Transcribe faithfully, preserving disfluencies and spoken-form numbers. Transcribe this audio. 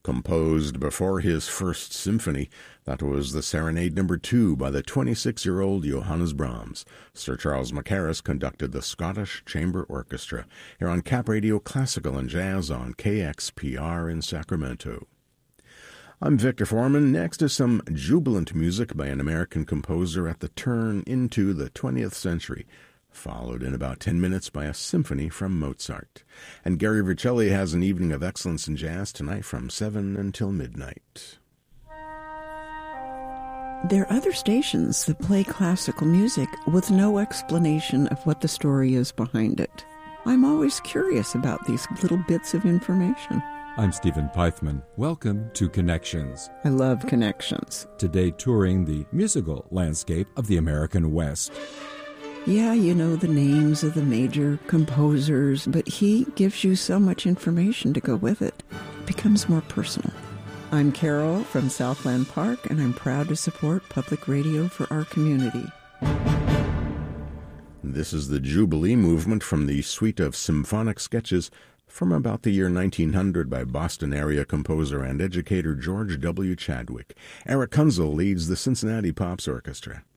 Composed before his first symphony, that was the Serenade Number Two by the twenty-six-year-old Johannes Brahms. Sir Charles Mackerras conducted the Scottish Chamber Orchestra here on Cap Radio Classical and Jazz on K X P R in Sacramento. I'm Victor Foreman. Next is some jubilant music by an American composer at the turn into the twentieth century, followed in about ten minutes by a symphony from Mozart. And Gary Vercelli has an evening of excellence in jazz tonight from seven until midnight. There are other stations that play classical music with no explanation of what the story is behind it. I'm always curious about these little bits of information. I'm Stephen Pythman. Welcome to Connections. I love Connections. Today touring the musical landscape of the American West. Yeah, you know the names of the major composers, but he gives you so much information to go with it. It becomes more personal. I'm Carol from Southland Park, and I'm proud to support public radio for our community. This is the Jubilee movement from the suite of symphonic sketches from about the year nineteen hundred by Boston-area composer and educator George W. Chadwick. Eric Kunzel leads the Cincinnati Pops Orchestra.